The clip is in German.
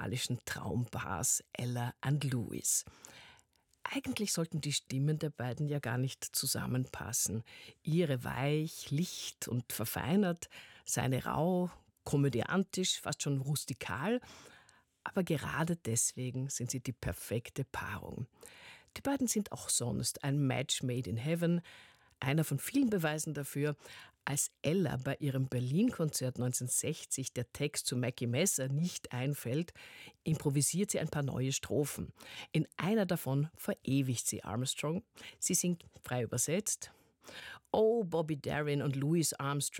musikalischen Traumpaars Ella und Louis. Eigentlich sollten die Stimmen der beiden ja gar nicht zusammenpassen. Ihre weich, licht und verfeinert, seine rau, komödiantisch, fast schon rustikal. Aber gerade deswegen sind sie die perfekte Paarung. Die beiden sind auch sonst ein Match made in heaven. Einer von vielen Beweisen dafür, als Ella bei ihrem Berlin-Konzert 1960 der Text zu Mackie Messer nicht einfällt, improvisiert sie ein paar neue Strophen. In einer davon verewigt sie Armstrong. Sie singt frei übersetzt: Oh, Bobby Darin und Louis Armstrong,